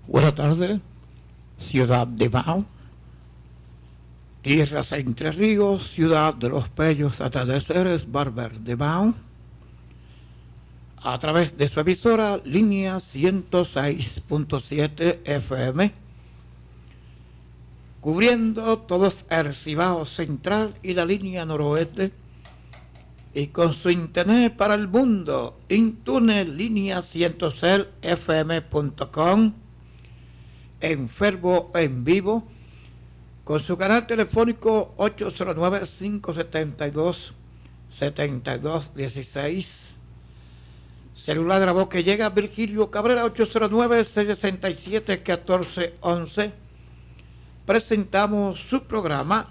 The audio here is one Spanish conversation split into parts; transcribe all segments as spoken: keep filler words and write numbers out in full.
Buenas tardes, ciudad de Mao, tierras Entre Ríos, ciudad de los bellos atardeceres Barber de Mao, a través de su emisora línea ciento seis punto siete F M, cubriendo todos el Cibao Central y la línea noroeste, y con su internet para el mundo, Intune línea ciento seis F M punto com, enfermo en vivo, con su canal telefónico ocho cero nueve, cinco siete dos, siete dos uno seis, celular de la voz que llega, Virgilio Cabrera, ocho cero nueve, seis seis siete, uno cuatro uno uno. Presentamos su programa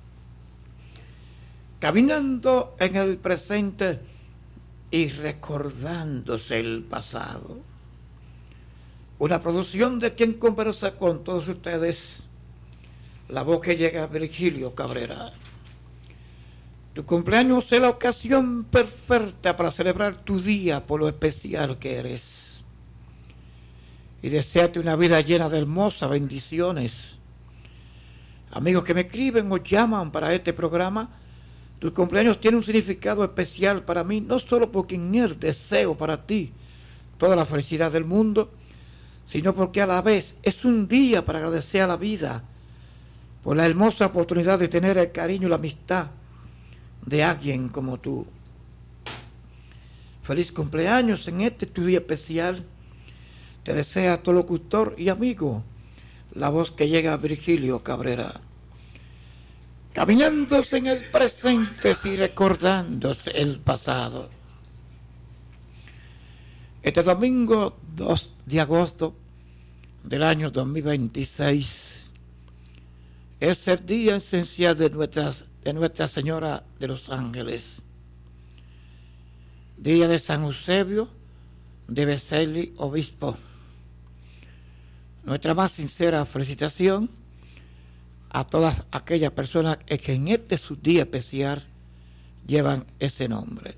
Caminando en el presente y recordándose el pasado. Una producción de quien conversa con todos ustedes, la voz que llega, Virgilio Cabrera. Tu cumpleaños es la ocasión perfecta para celebrar tu día por lo especial que eres. Y desearte una vida llena de hermosas bendiciones. Amigos que me escriben o llaman para este programa, tu cumpleaños tiene un significado especial para mí, no solo porque en él deseo para ti toda la felicidad del mundo, sino porque a la vez es un día para agradecer a la vida por la hermosa oportunidad de tener el cariño y la amistad de alguien como tú. Feliz cumpleaños en este tu día especial. Te desea tu locutor y amigo, la voz que llega, Virgilio Cabrera. Caminándose en el presente y recordándose el pasado. Este domingo dos de agosto del año dos mil veintiséis es el día esencial de, nuestras, de Nuestra Señora de los Ángeles. Día de San Eusebio de Becerril, obispo. Nuestra más sincera felicitación a todas aquellas personas que en este su día especial llevan ese nombre.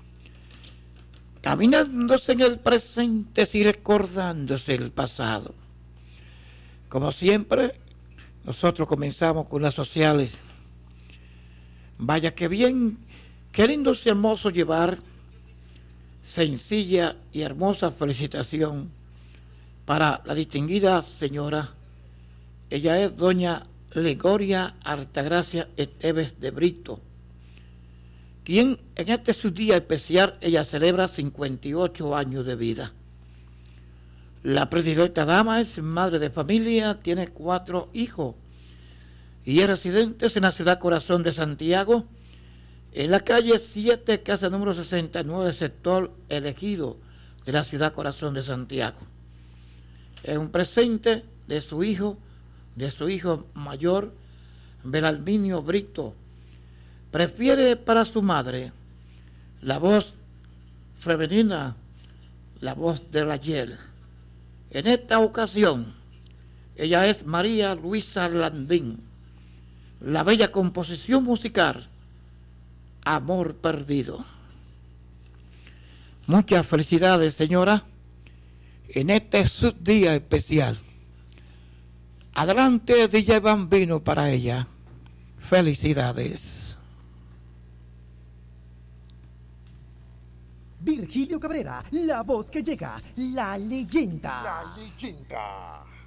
Caminándose en el presente y recordándose el pasado. Como siempre, nosotros comenzamos con las sociales. Vaya que bien, qué lindo y hermoso llevar sencilla y hermosa felicitación para la distinguida señora. Ella es doña Legoria Altagracia Esteves de Brito, quien en este su día especial ella celebra cincuenta y ocho años de vida. La presidenta dama es madre de familia, tiene cuatro hijos y es residente en la ciudad corazón de Santiago, en la calle siete, casa número sesenta y nueve, sector elegido de la ciudad corazón de Santiago. Es un presente de su hijo, de su hijo mayor, Belalminio Brito. Prefiere para su madre la voz femenina, la voz de Rayel. En esta ocasión, ella es María Luisa Landín. La bella composición musical, Amor Perdido. Muchas felicidades, señora, en este subdía especial. Adelante, D J Bambino, para ella. Felicidades. Virgilio Cabrera, la voz que llega, la leyenda. La leyenda.